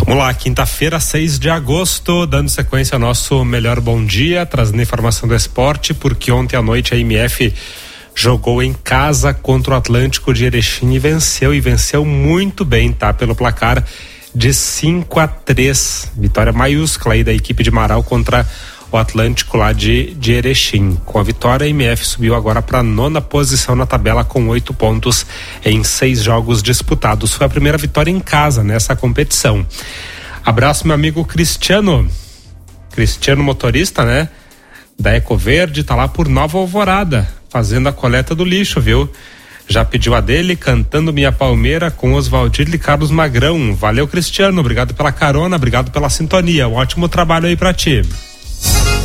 Vamos lá, quinta-feira, 6 de agosto, dando sequência ao nosso Melhor Bom Dia, trazendo informação do esporte, porque ontem à noite a MF jogou em casa contra o Atlântico de Erechim e venceu muito bem, tá? Pelo placar de 5-3, vitória maiúscula aí da equipe de Marau contra o Atlântico lá de Erechim. Com a vitória, a MF subiu agora para a 9ª posição na tabela com 8 pontos em 6 jogos disputados. Foi a primeira vitória em casa nessa competição. Abraço, meu amigo Cristiano motorista, né? Da Ecoverde, tá lá por Nova Alvorada, fazendo a coleta do lixo, viu? Já pediu a dele, Cantando Minha Palmeira, com Oswaldir e Carlos Magrão. Valeu, Cristiano, obrigado pela carona, obrigado pela sintonia, um ótimo trabalho aí pra ti.